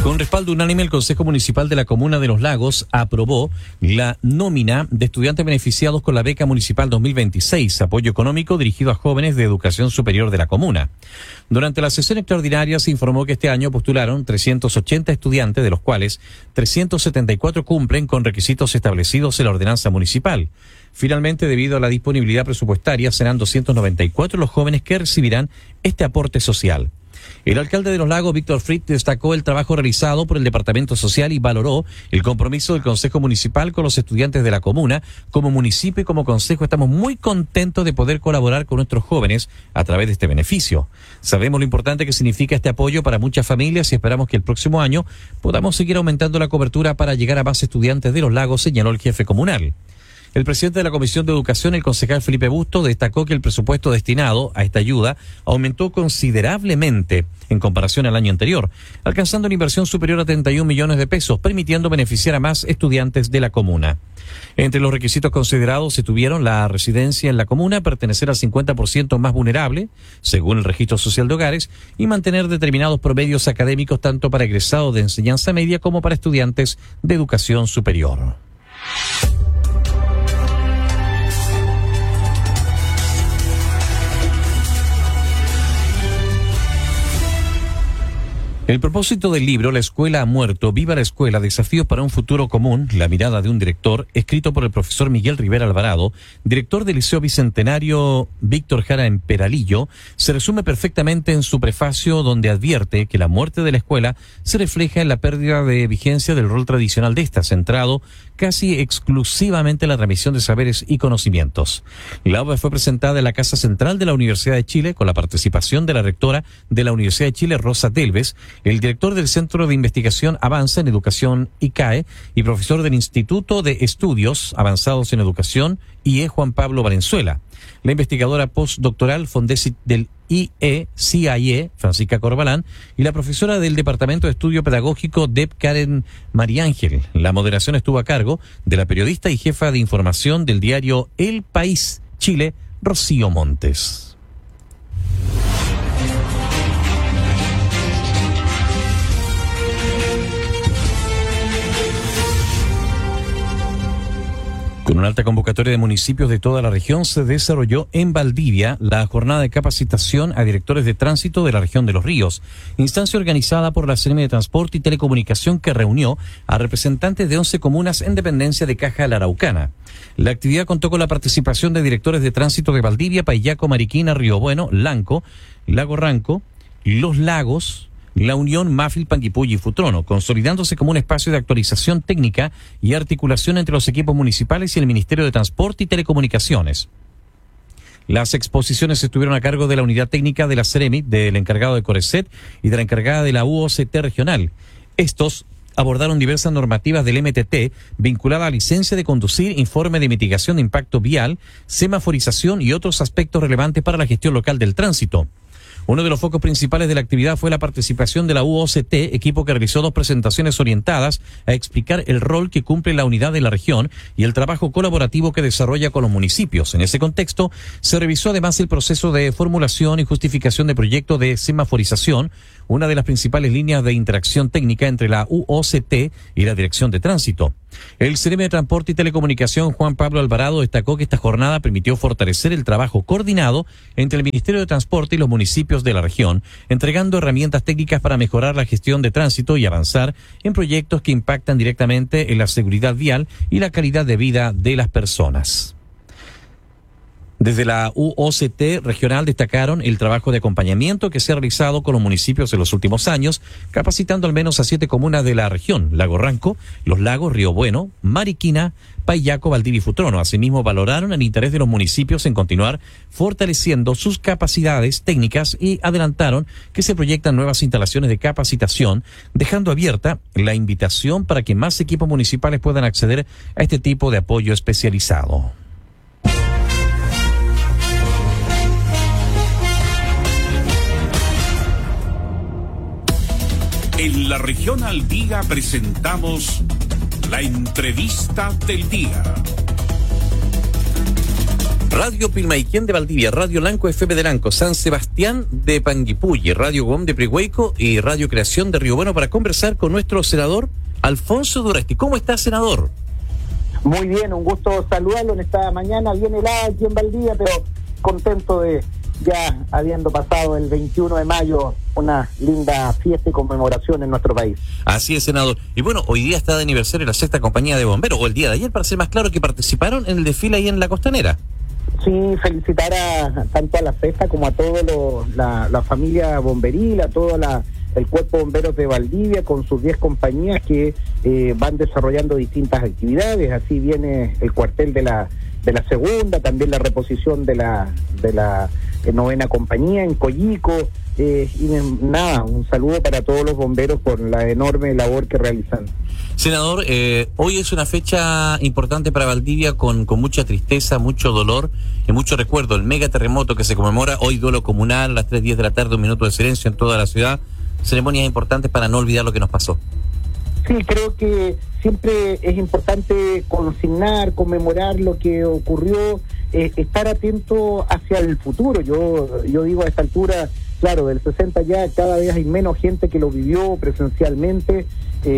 Con respaldo unánime, el Consejo Municipal de la Comuna de Los Lagos aprobó la nómina de estudiantes beneficiados con la beca municipal 2026, apoyo económico dirigido a jóvenes de educación superior de la comuna. Durante la sesión extraordinaria se informó que este año postularon 380 estudiantes, de los cuales 374 cumplen con requisitos establecidos en la ordenanza municipal. Finalmente, debido a la disponibilidad presupuestaria, serán 294 los jóvenes que recibirán este aporte social. El alcalde de Los Lagos, Víctor Fritz, destacó el trabajo realizado por el Departamento Social y valoró el compromiso del Consejo Municipal con los estudiantes de la comuna. Como municipio y como consejo estamos muy contentos de poder colaborar con nuestros jóvenes a través de este beneficio. Sabemos lo importante que significa este apoyo para muchas familias y esperamos que el próximo año podamos seguir aumentando la cobertura para llegar a más estudiantes de Los Lagos, señaló el jefe comunal. El presidente de la Comisión de Educación, el concejal Felipe Busto, destacó que el presupuesto destinado a esta ayuda aumentó considerablemente en comparación al año anterior, alcanzando una inversión superior a 31 millones de pesos, permitiendo beneficiar a más estudiantes de la comuna. Entre los requisitos considerados se tuvieron la residencia en la comuna, pertenecer al 50% más vulnerable, según el registro social de hogares, y mantener determinados promedios académicos tanto para egresados de enseñanza media como para estudiantes de educación superior. El propósito del libro La Escuela ha muerto, viva la escuela, desafíos para un futuro común, la mirada de un director, escrito por el profesor Miguel Rivera Alvarado, director del Liceo Bicentenario Víctor Jara en Peralillo, se resume perfectamente en su prefacio, donde advierte que la muerte de la escuela se refleja en la pérdida de vigencia del rol tradicional de esta, centrado casi exclusivamente en la transmisión de saberes y conocimientos. La obra fue presentada en la Casa Central de la Universidad de Chile con la participación de la rectora de la Universidad de Chile, Rosa Delves, el director del Centro de Investigación Avanza en Educación ICAE y profesor del Instituto de Estudios Avanzados en Educación IE, Juan Pablo Valenzuela. La investigadora postdoctoral Fondesit del CIE, Francisca Corbalán, y la profesora del Departamento de Estudio Pedagógico DEP, Karen Mariángel. La moderación estuvo a cargo de la periodista y jefa de información del diario El País Chile, Rocío Montes. Con una alta convocatoria de municipios de toda la región, se desarrolló en Valdivia la jornada de capacitación a directores de tránsito de la región de Los Ríos, instancia organizada por la Seremi de Transporte y Telecomunicación, que reunió a representantes de 11 comunas en dependencia de Caja la Araucana. La actividad contó con la participación de directores de tránsito de Valdivia, Paillaco, Mariquina, Río Bueno, Lanco, Lago Ranco, Los Lagos, La Unión, Mafil, Panguipulli y Futrono, consolidándose como un espacio de actualización técnica y articulación entre los equipos municipales y el Ministerio de Transporte y Telecomunicaciones. Las exposiciones estuvieron a cargo de la unidad técnica de la Seremi, del encargado de Corecet y de la encargada de la UOCT regional. Estos abordaron diversas normativas del MTT vinculadas a licencia de conducir, informe de mitigación de impacto vial, semaforización y otros aspectos relevantes para la gestión local del tránsito. Uno de los focos principales de la actividad fue la participación de la UOCT, equipo que realizó 2 presentaciones orientadas a explicar el rol que cumple la unidad de la región y el trabajo colaborativo que desarrolla con los municipios. En ese contexto, se revisó además el proceso de formulación y justificación de proyectos de semaforización, una de las principales líneas de interacción técnica entre la UOCT y la Dirección de Tránsito. El Seremi de Transporte y Telecomunicación, Juan Pablo Alvarado, destacó que esta jornada permitió fortalecer el trabajo coordinado entre el Ministerio de Transporte y los municipios de la región, entregando herramientas técnicas para mejorar la gestión de tránsito y avanzar en proyectos que impactan directamente en la seguridad vial y la calidad de vida de las personas. Desde la UOCT regional destacaron el trabajo de acompañamiento que se ha realizado con los municipios en los últimos años, capacitando al menos a 7 comunas de la región: Lago Ranco, Los Lagos, Río Bueno, Mariquina, Paillaco, Valdivia y Futrono. Asimismo, valoraron el interés de los municipios en continuar fortaleciendo sus capacidades técnicas y adelantaron que se proyectan nuevas instalaciones de capacitación, dejando abierta la invitación para que más equipos municipales puedan acceder a este tipo de apoyo especializado. En la región al día presentamos la entrevista del día. Radio Pilmaiquén de Valdivia, Radio Lanco FM de Lanco, San Sebastián de Panguipulli, Radio GOM de Prihueico y Radio Creación de Río Bueno para conversar con nuestro senador Alfonso Durasti. ¿Cómo está, senador? Muy bien, un gusto saludarlo en esta mañana bien helada aquí en Valdivia, pero contento de ya habiendo pasado el 21 de mayo una linda fiesta y conmemoración en nuestro país. Así es, senador. Y bueno, hoy día está de aniversario la 6ª Compañía de Bomberos, o el día de ayer, para ser más claro, que participaron en el desfile ahí en la Costanera. Sí, felicitar tanto a la CESA como a toda la familia bomberil, a todo el Cuerpo de Bomberos de Valdivia con sus 10 compañías que van desarrollando distintas actividades. Así viene el cuartel de la segunda, también la reposición de la 9ª compañía en Coyico. Un saludo para todos los bomberos por la enorme labor que realizan. Senador, hoy es una fecha importante para Valdivia con mucha tristeza, mucho dolor y mucho recuerdo. El mega terremoto que se conmemora hoy, duelo comunal, a las 3:10 de la tarde, 1 minuto de silencio en toda la ciudad. Ceremonias importantes para no olvidar lo que nos pasó. Sí, creo que siempre es importante consignar, conmemorar lo que ocurrió, estar atento hacia el futuro. Yo digo a esta altura, claro, del 60 ya cada vez hay menos gente que lo vivió presencialmente,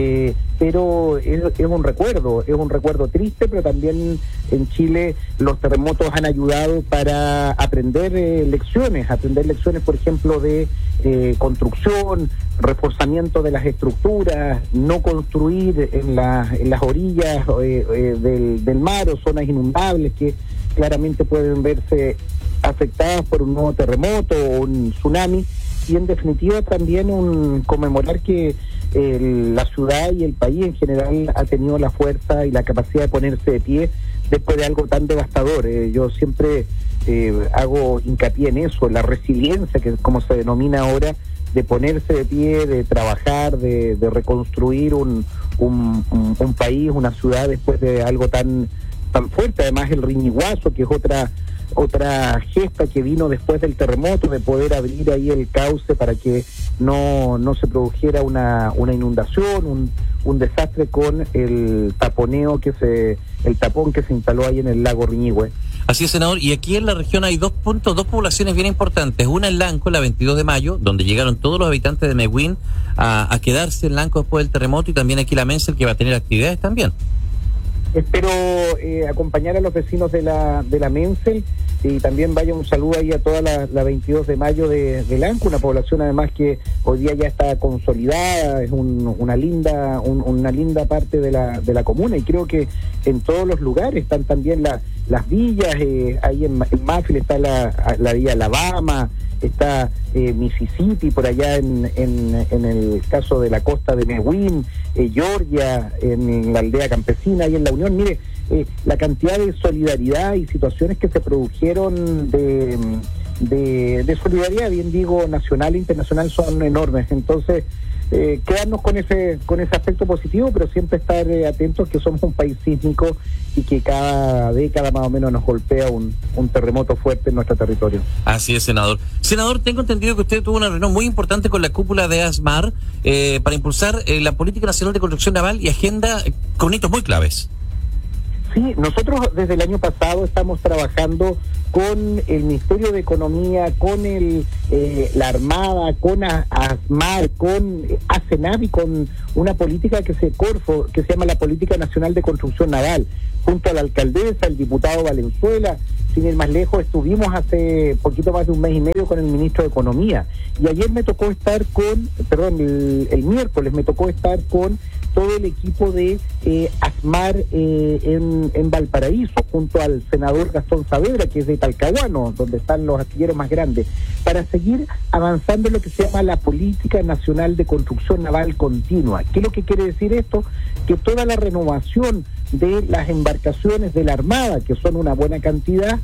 pero es un recuerdo triste, pero también en Chile los terremotos han ayudado para aprender lecciones, por ejemplo, de construcción, reforzamiento de las estructuras, no construir en las orillas del mar o zonas inundables que claramente pueden verse afectadas por un nuevo terremoto o un tsunami, y en definitiva también conmemorar que la ciudad y el país en general ha tenido la fuerza y la capacidad de ponerse de pie después de algo tan devastador. Yo siempre hago hincapié en eso, la resiliencia, que es como se denomina ahora, de ponerse de pie, de trabajar, de reconstruir un país, una ciudad después de algo tan fuerte. Además el Riñiguazo, que es otra gesta que vino después del terremoto, de poder abrir ahí el cauce para que no se produjera una inundación, un desastre con el tapón que se instaló ahí en el lago Riñihue. Así es, senador, y aquí en la región hay dos poblaciones bien importantes. Una en Lanco, la 22 de mayo, donde llegaron todos los habitantes de Mewin a quedarse en Lanco después del terremoto, y también aquí la Mensel, que va a tener actividades también. Espero acompañar a los vecinos de la Mensel, y también vaya un saludo ahí a toda la 22 de mayo de Lanco, una población además que hoy día ya está consolidada, es una linda parte de la comuna, y creo que en todos los lugares están también las villas, ahí en Mafil está la villa Alabama, está Mississippi por allá en el caso de la costa de Mewin, Georgia, en la aldea campesina y en La Unión. Mire, la cantidad de solidaridad y situaciones que se produjeron de solidaridad, bien digo, nacional e internacional, son enormes. Entonces, quedarnos con ese aspecto positivo, pero siempre estar atentos que somos un país sísmico y que cada década más o menos nos golpea un terremoto fuerte en nuestro territorio. Así es, senador. Senador, tengo entendido que usted tuvo una reunión muy importante con la cúpula de ASMAR para impulsar la Política Nacional de Construcción Naval y agenda con hitos muy claves. Sí, nosotros desde el año pasado estamos trabajando con el Ministerio de Economía, con la Armada, con ASMAR, con ASENAV y con una política que se llama la Política Nacional de Construcción Naval, junto a la alcaldesa, el diputado Valenzuela. Sin ir más lejos, estuvimos hace poquito más de un mes y medio con el ministro de Economía, y ayer me tocó estar el miércoles me tocó estar con todo el equipo de ASMAR en Valparaíso, junto al senador Gastón Saavedra, que es de Talcahuano, donde están los astilleros más grandes, para seguir avanzando en lo que se llama la Política Nacional de Construcción Naval Continua. ¿Qué es lo que quiere decir esto? Que toda la renovación de las embarcaciones de la Armada, que son una buena cantidad,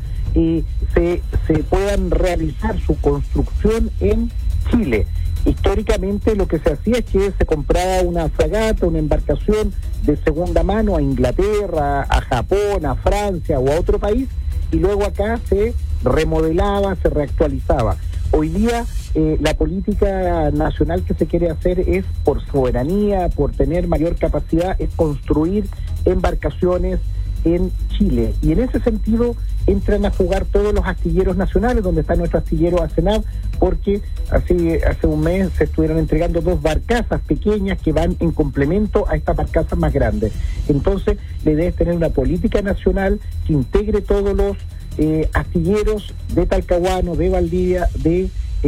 se puedan realizar su construcción en Chile. Históricamente lo que se hacía es que se compraba una fragata, una embarcación de segunda mano a Inglaterra, a Japón, a Francia o a otro país, y luego acá se remodelaba, se reactualizaba. Hoy día la política nacional que se quiere hacer es por soberanía, por tener mayor capacidad, es construir embarcaciones en Chile. Y en ese sentido entran a jugar todos los astilleros nacionales, donde está nuestro astillero ASENAV, porque hace un mes se estuvieron entregando 2 barcazas pequeñas que van en complemento a estas barcazas más grandes. Entonces, la idea es tener una política nacional que integre todos los astilleros de Talcahuano, de Valdivia, de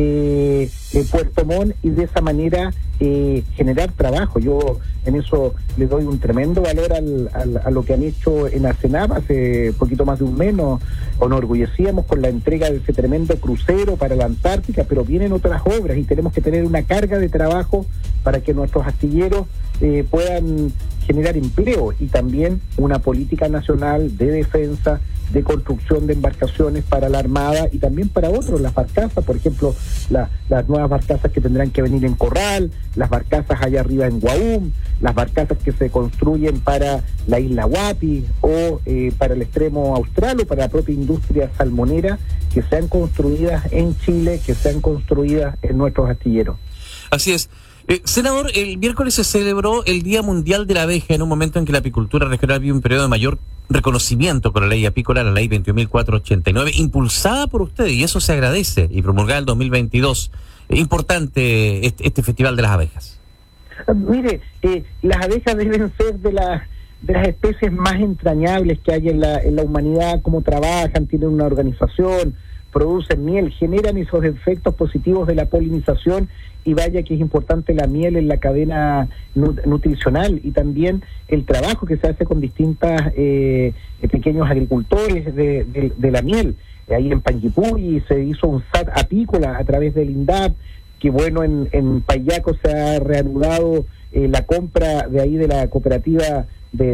Puerto Montt, y de esa manera generar trabajo. Yo en eso le doy un tremendo valor a lo que han hecho en ASENAV. Hace poquito más de un mes nos enorgullecíamos con la entrega de ese tremendo crucero para la Antártica, pero vienen otras obras y tenemos que tener una carga de trabajo para que nuestros astilleros puedan generar empleo, y también una política nacional de defensa, de construcción de embarcaciones para la Armada y también para otros, las barcazas, por ejemplo, las nuevas barcazas que tendrán que venir en Corral, las barcazas allá arriba en Guaum, las barcazas que se construyen para la isla Huapi o para el extremo austral o para la propia industria salmonera, que sean construidas en Chile, que sean construidas en nuestros astilleros. Así es. Senador, el miércoles se celebró el Día Mundial de la Abeja, en un momento en que la apicultura regional vive un periodo de mayor reconocimiento con la ley apícola, la ley 21.489, impulsada por usted, y eso se agradece, y promulgada el 2022. Importante este Festival de las Abejas. Mire, las abejas deben ser de las especies más entrañables que hay en la humanidad, cómo trabajan, tienen una organización, producen miel, generan esos efectos positivos de la polinización, y vaya que es importante la miel en la cadena nutricional, y también el trabajo que se hace con distintas pequeños agricultores de la miel. Ahí en Panguipulli se hizo un SAT apícola a través del INDAP, que bueno, en Payaco se ha reanudado la compra de ahí de la cooperativa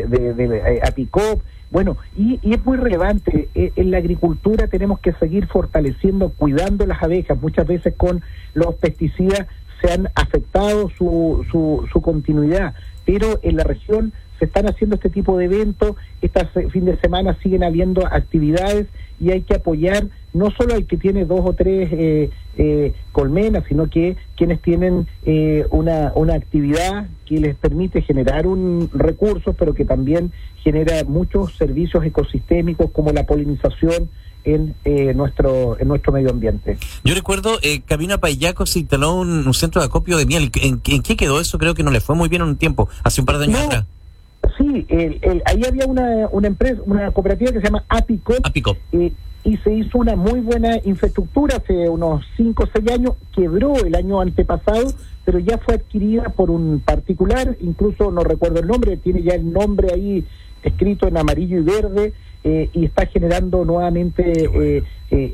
de Apicop. Bueno, y es muy relevante, en la agricultura tenemos que seguir fortaleciendo, cuidando las abejas. Muchas veces con los pesticidas se han afectado su continuidad, pero en la región se están haciendo este tipo de eventos. Este fin de semana siguen habiendo actividades, y hay que apoyar no solo al que tiene 2 o 3 colmenas, sino que quienes tienen una actividad que les permite generar un recurso, pero que también genera muchos servicios ecosistémicos como la polinización en nuestro medio ambiente. Yo recuerdo, camino a Payaco se instaló un centro de acopio de miel. ¿En qué quedó eso? Creo que no le fue muy bien en un tiempo, hace un par de años atrás. Sí, ahí había una empresa, una cooperativa que se llama Apicop. Y se hizo una muy buena infraestructura hace unos 5 o 6 años, quebró el año antepasado, pero ya fue adquirida por un particular, incluso no recuerdo el nombre, tiene ya el nombre ahí escrito en amarillo y verde, y está generando nuevamente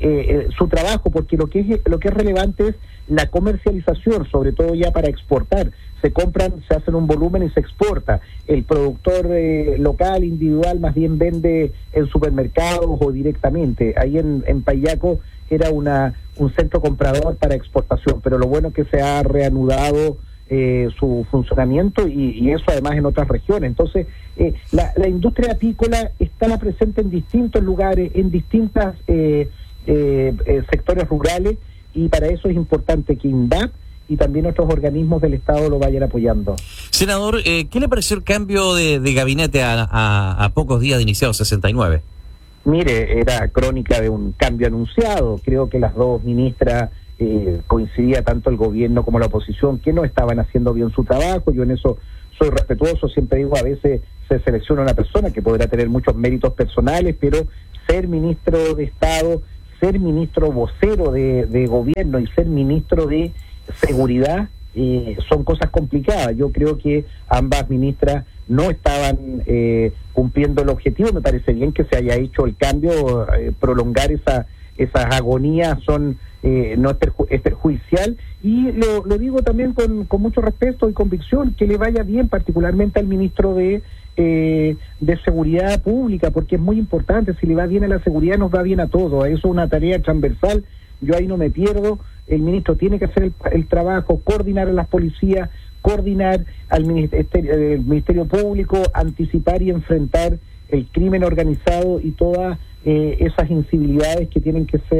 su trabajo, porque lo que es relevante es la comercialización, sobre todo ya para exportar. Se compran, se hacen un volumen y se exporta. El productor local, individual, más bien vende en supermercados o directamente. Ahí en Payaco era un centro comprador para exportación, pero lo bueno es que se ha reanudado su funcionamiento, y eso además en otras regiones. Entonces, la industria apícola está presente en distintos lugares, en distintos sectores rurales, y para eso es importante que INDAP y también otros organismos del Estado lo vayan apoyando. Senador, ¿qué le pareció el cambio de gabinete a pocos días de iniciado 69? Mire, era crónica de un cambio anunciado. Creo que las 2 ministras, coincidía tanto el gobierno como la oposición, que no estaban haciendo bien su trabajo. Yo en eso soy respetuoso, siempre digo, a veces se selecciona una persona que podrá tener muchos méritos personales, pero ser ministro de Estado, ser ministro vocero de gobierno y ser ministro de Seguridad son cosas complicadas. Yo creo que ambas ministras no estaban cumpliendo el objetivo. Me parece bien que se haya hecho el cambio, prolongar esas agonías no es perjudicial, y lo digo también con mucho respeto y convicción, que le vaya bien particularmente al ministro de Seguridad Pública, porque es muy importante. Si le va bien a la seguridad, nos va bien a todos. Eso es una tarea transversal, yo ahí no me pierdo. El ministro tiene que hacer el trabajo, coordinar a las policías, coordinar al Ministerio Público, anticipar y enfrentar el crimen organizado y todas esas incivilidades que tienen que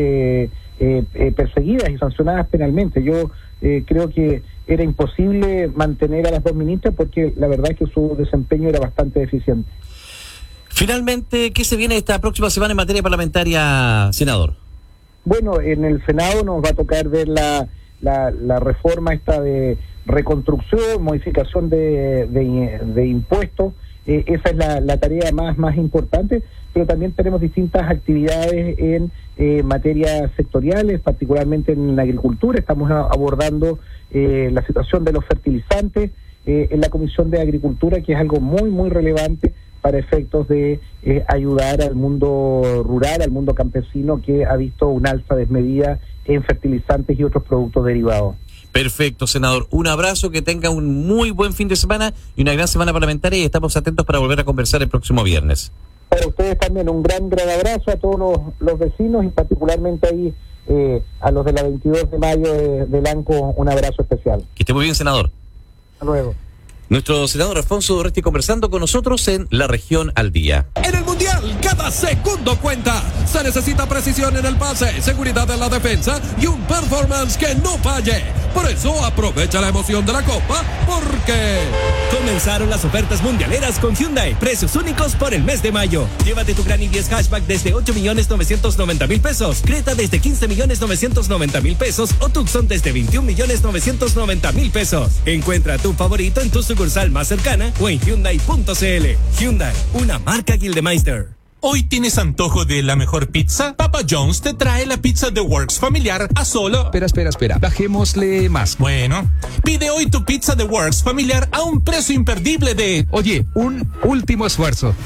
ser perseguidas y sancionadas penalmente. Yo creo que era imposible mantener a las 2 ministras, porque la verdad es que su desempeño era bastante deficiente. Finalmente, ¿qué se viene esta próxima semana en materia parlamentaria, senador? Bueno, en el Senado nos va a tocar ver la reforma esta de reconstrucción, modificación de impuestos. Esa es la tarea más importante, pero también tenemos distintas actividades en materias sectoriales, particularmente en la agricultura. Estamos abordando la situación de los fertilizantes en la Comisión de Agricultura, que es algo muy relevante para efectos de ayudar al mundo rural, al mundo campesino, que ha visto un alza desmedida en fertilizantes y otros productos derivados. Perfecto, senador. Un abrazo, que tenga un muy buen fin de semana y una gran semana parlamentaria, y estamos atentos para volver a conversar el próximo viernes. Para ustedes también un gran abrazo a todos los vecinos y particularmente ahí a los de la 22 de mayo de Lanco, un abrazo especial. Que esté muy bien, senador. Hasta luego. Nuestro senador Alfonso Urresti conversando con nosotros en La Región al Día. En el Mundial, cada segundo cuenta. Se necesita precisión en el pase, seguridad en la defensa y un performance que no falle. Por eso, aprovecha la emoción de la Copa, porque comenzaron las ofertas mundialeras con Hyundai. Precios únicos por el mes de mayo. Llévate tu Gran i10 Hatchback desde 8.990.000 pesos. Creta desde 15.990.000 pesos. O Tucson desde 21.990.000 pesos. Encuentra tu favorito en tu sucursal más cercana o en Hyundai.cl. Hyundai, una marca Gildemeister. ¿Hoy tienes antojo de la mejor pizza? Papa John's te trae la pizza The Works familiar a solo... Espera. Bajémosle más. Bueno, pide hoy tu pizza The Works familiar a un precio imperdible de... Oye, un último esfuerzo.